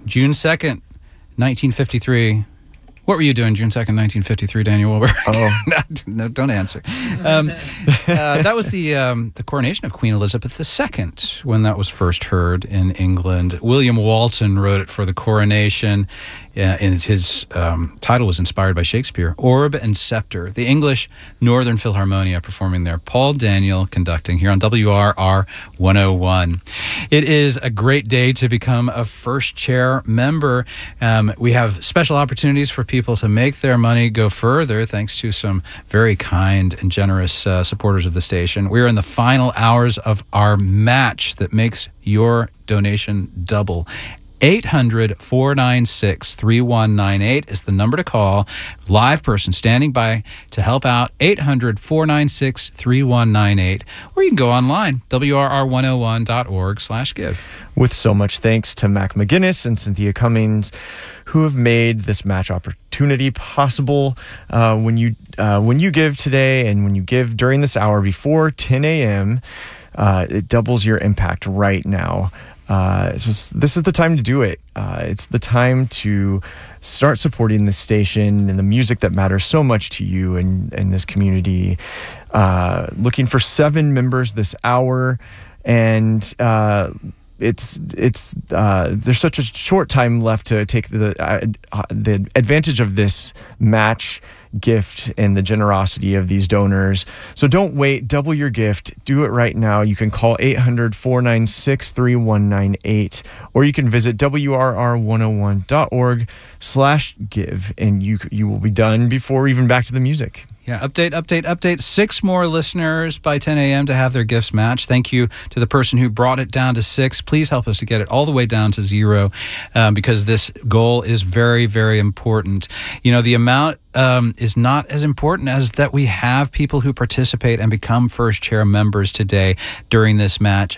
June 2nd, 1953. What were you doing June 2nd, 1953, Daniel Wilbur? Oh. No, don't answer. That was the coronation of Queen Elizabeth II when that was first heard in England. William Walton wrote it for the coronation, and his title was inspired by Shakespeare. Orb and Scepter, the English Northern Philharmonia performing there. Paul Daniel conducting here on WRR 101. It is a great day to become a first chair member. We have special opportunities for people to make their money go further thanks to some very kind and generous supporters of the station. We're in the final hours of our match that makes your donation double. 800-496-3198 is the number to call. Live person standing by to help out. 800-496-3198. Or you can go online, wrr101.org/give. With so much thanks to Mac McGinnis and Cynthia Cummings, who have made this match opportunity possible. When you give today and when you give during this hour before 10 a.m., it doubles your impact right now. So this is the time to do it. It's the time to start supporting the station and the music that matters so much to you and this community. Looking for 7 members this hour, and it's there's such a short time left to take the advantage of this match gift and the generosity of these donors. So don't wait. Double your gift. Do it right now. You can call 800-496-3198, or you can visit wrr101.org/give, and you will be done before even back to the music. Yeah, update. 6 more listeners by 10 a.m. to have their gifts matched. Thank you to the person who brought it down to 6. Please help us to get it all the way down to 0, because this goal is very, very important. You know, the amount is not as important as that we have people who participate and become first chair members today during this match.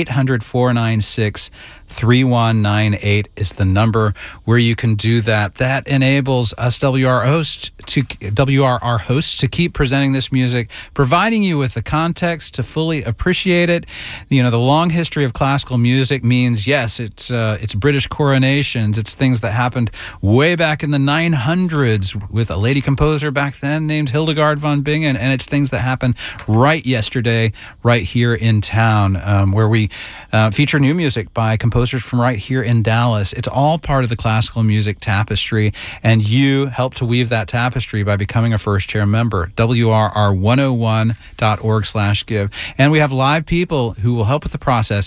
800-496-3198 is the number where you can do that. That enables us WRR hosts to keep presenting this music, providing you with the context to fully appreciate it. You know, the long history of classical music means, yes, it's British coronations. It's things that happened way back in the 900s with a lady composer back then named Hildegard von Bingen, and it's things that happened right yesterday, right here in town, where we feature new music by composers from right here in Dallas. It's all part of the classical music tapestry, and you help to weave that tapestry by becoming a first chair member. wrr101.org/give. And we have live people who will help with the process.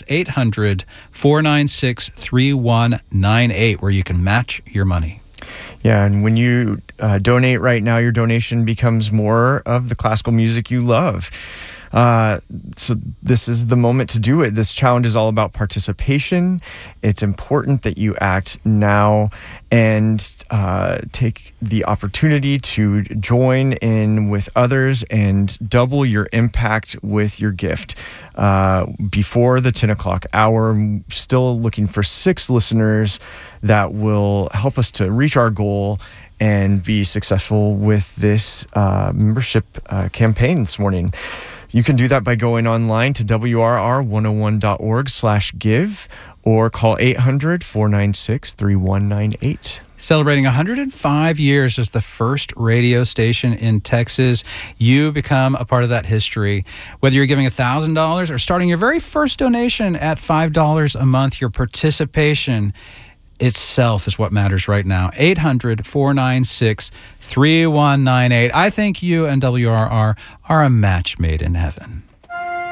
800-496-3198, where you can match your money. Yeah, and when you donate right now, your donation becomes more of the classical music you love. So this is the moment to do it. This challenge is all about participation. It's important that you act now and take the opportunity to join in with others and double your impact with your gift. Before the 10 o'clock hour, I'm still looking for 6 listeners that will help us to reach our goal and be successful with this membership campaign this morning. You can do that by going online to wrr101.org/give or call 800-496-3198. Celebrating 105 years as the first radio station in Texas, you become a part of that history. Whether you're giving $1,000 or starting your very first donation at $5 a month, your participation itself is what matters right now. 800-496-3198. I think you and WRR are a match made in heaven.